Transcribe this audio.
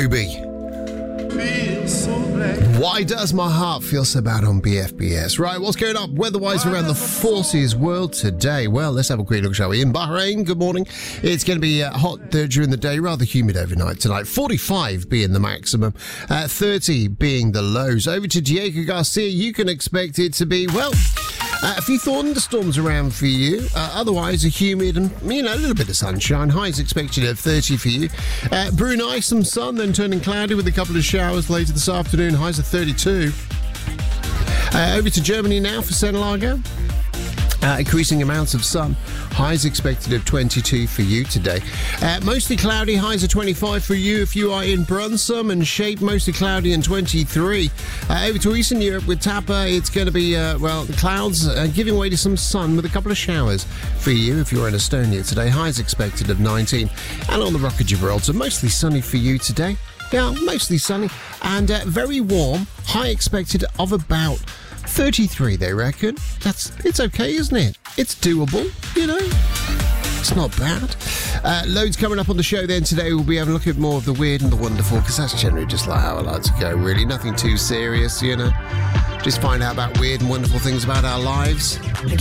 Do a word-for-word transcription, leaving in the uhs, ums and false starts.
Moby. Why does my heart feel so bad on B F B S? Right, what's going on weather-wise around the forces world today? Well, let's have a quick look, shall we? In Bahrain, good morning. It's going to be uh, hot there during the day, rather humid overnight tonight. forty-five being the maximum, uh, thirty being the lows. Over to Diego Garcia, you can expect it to be, well, uh, a few thunderstorms around for you. Uh, otherwise, a humid and, you know, a little bit of sunshine. Highs expected at thirty for you. Uh, Brunei, some sun, then turning cloudy with a couple of showers later this afternoon. Highs of thirty-two. Uh, over to Germany now for Saint Largo. Uh, increasing amounts of sun. Highs expected of twenty-two for you today. Uh, mostly cloudy. Highs of twenty-five for you if you are in Brunsum, and Shape mostly cloudy and twenty-three. Uh, over to Eastern Europe with Tapa, it's going to be, uh, well, the clouds uh, giving way to some sun with a couple of showers for you if you're in Estonia today. Highs expected of nineteen. And on the Rock of Gibraltar, mostly sunny for you today. Yeah, mostly sunny and uh, very warm. High expected of about thirty-three, they reckon. That's, it's okay, isn't it? It's doable, you know. It's not bad. Uh, loads coming up on the show then today. We'll be having a look at more of the weird and the wonderful, because that's generally just like how I like to go, really. Nothing too serious, you know. Just find out about weird and wonderful things about our lives.